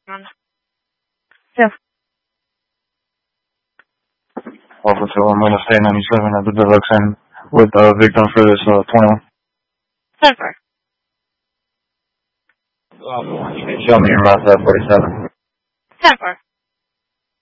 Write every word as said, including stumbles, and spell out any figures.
Yeah. Officer one minus eight ninety-seven at the deluxe and with uh, victim for this uh, twenty-one. ten four. Show me your mouth at forty-seven. ten four.